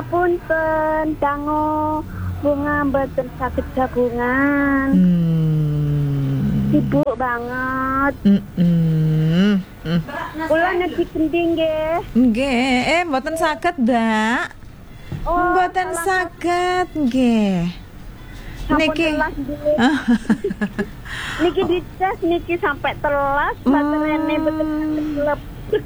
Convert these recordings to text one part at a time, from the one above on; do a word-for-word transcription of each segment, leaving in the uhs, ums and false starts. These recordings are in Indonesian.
Ngapunten dangu bunga mboten saged jagungan. Hmm. Sibuk banget. Mm-mm. Mm. Kula nedhi gending nggih. Nggih, eh mboten saged, Mbak. Oh, Mboten salah saged nggih. sampun Niki telas nggih. Niki dicas niki sampai telas baterainya mboten kelep.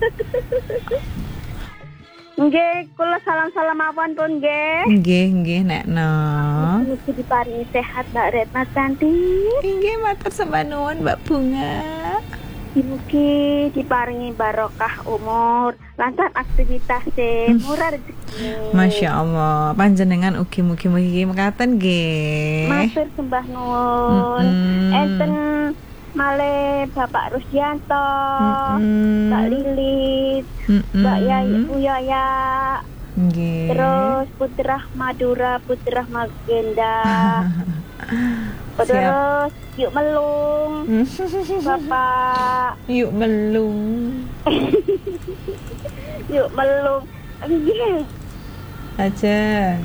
Nggih, kula salam-salam awan pun nggih. Nggih, nggih nek no. Mugi diparingi sehat Mbak Retna cantik. Nggih, matur sembah nuwun Mbak Bunga. Mugi diparingi barokah umur, lancar aktivitas murah rezeki. Masya Allah, panjenengan ugi mugi-mugi mekaten nggih. Matur sembah nuwun. Mm-mm. Enten male Bapak Rusdianto, Mm-mm. Mbak Lilit, Mm-mm. Mbak Yayu Yaya, Nggih. terus Putra Madura, Putra Magenda. Siap. Terus yuk melung, Bapak. Yuk melung. Yuk melung. Nggih. Ajeng.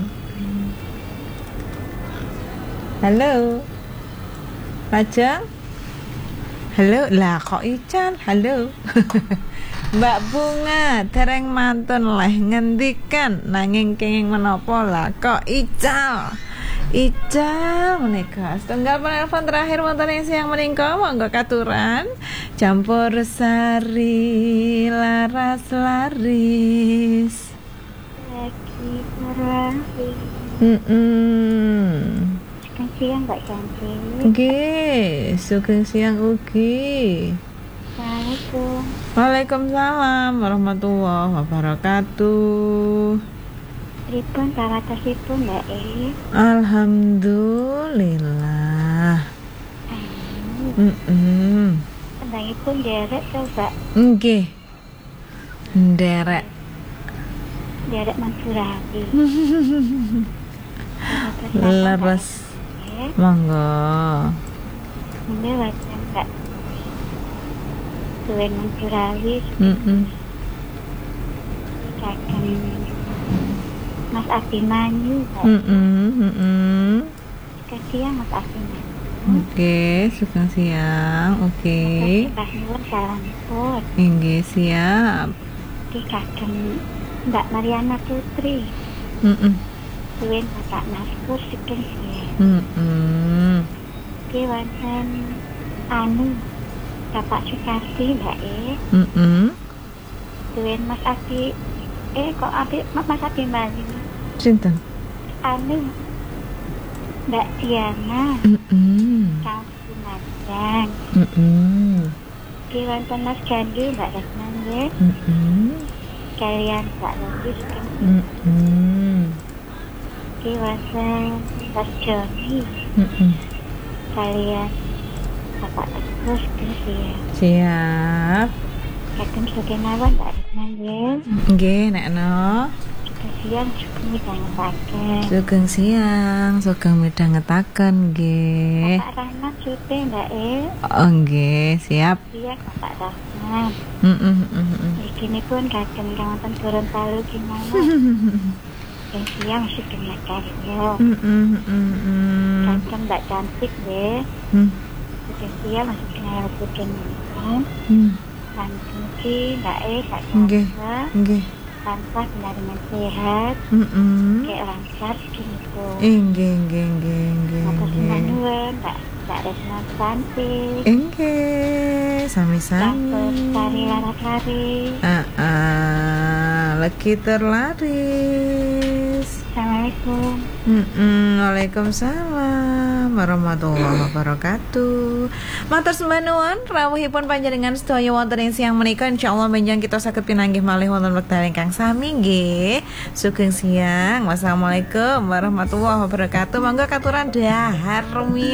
Halo. Ajeng. Halo, lah kok Ical? Halo. Mbak Bunga, dereng mantun leh ngendikan nanging kenging menapa lah kok Ical. Ical menika setunggal penelpon terakhir wonten ing siang menika monggo katuran campur sari laras laris. Lagi terakhir. Heeh. Kan siang Mbak cantik. Nggih, sugeng siang ugi. Assalamualaikum. Waalaikumsalam warahmatullahi wabarakatuh. Pripun kawatasipun Mbak E? Alhamdulillah. Heeh. Tendangipun derek to Mbak. Nggih. Nderek. Derek Mansurati. Leres. Monggo. Ini wajan Mbak. Tulen Mansurati. Heeh. Kakang Mas Abimanyu Mbak. Heeh, heeh. Kasihan Mas Abimanyu. Oke, sugeng siang. Oke. Mbak Nyuwun salamipun. Nggih, siap. Ki kakang Mbak Mariana Putri. Heeh. Tulen Bapak Naskur sugeng siang. Heeh. Ki wonten anu Bapak Sukarti Mbak E. Heeh. Tulen Mas Abi. Eh kok Abi Mas Abimanyu. Sinten? Anu Mbak Diana. Heeh. Kang Sunandang. Heeh. Ki wonten Mas Gandhi Mbak Retna nggih. Heeh. Kalian Mbak Londi sugeng. Heeh. Ki wonten Mas Joni. Heeh. Kalian Bapak Teguh sugeng siang. Siap. Kagem sugeng mawon Mbak Retna nggih. Nggih, nek no. Sugeng siang sugeng midhangetaken. Sugeng siang, sugeng midhangetaken nggih. Bapak Rahmat Sute Mbak E. Oh, nggih, siap. Iya Bapak Rahmat. Heeh, heeh. Iki pun kagem wonten Gorontalo gimana? Sugeng siang sugeng makarya. Heeh, heeh. Kagem Mbak Cantik nggih. Hmm. Sugeng siang sugeng sugeng makan. Hmm. Sampun ki Mbak E sak Nggih. jasa. Nggih. Tanpa benar dengan sehat. Heeh. Kayak lancar gitu. Nggih, nggih, nggih, nggih. Atas nggih. manuan Mbak Mbak Retna cantik. Nggih, Campur sami-sami. sari laras-laris. Ah, ah, lagi terlaris. Assalamualaikum. Mm-mm, Waalaikumsalam warahmatullahi wabarakatuh. Matur sembah nuwun rawuhipun panjenengan sedaya wonten ing siang menika insyaallah menjang kita saged pinanggih malih wonten wekdal ingkang sami nggih. Sugeng siang. Wassalamualaikum warahmatullahi wabarakatuh. Monggo katuran dahar rumiyin.